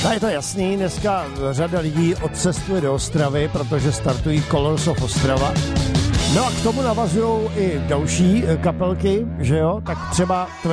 No je to jasný, dneska řada lidí odcestuje do Ostravy, protože startují Colors of Ostrava. No a k tomu navazují i další kapelky, že jo? Tak třeba